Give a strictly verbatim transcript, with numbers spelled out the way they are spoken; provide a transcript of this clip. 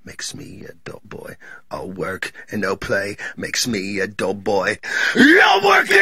makes me a dull boy. All work and no play makes me a dull boy. All work and